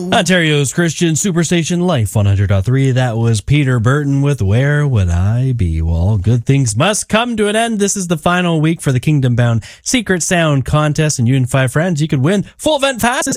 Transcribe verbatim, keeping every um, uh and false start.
Ontario's Christian Superstation Life one hundred point three. That was Peter Burton with Where Would I Be? Well, all good things must come to an end. This is the final week for the Kingdom Bound Secret Sound contest, and you and five friends, you could win full event passes